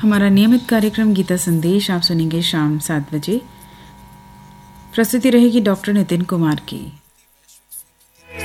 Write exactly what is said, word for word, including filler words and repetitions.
हमारा नियमित कार्यक्रम गीता संदेश आप सुनेंगे शाम सात बजे। प्रस्तुति रहेगी डॉक्टर नितिन कुमार की।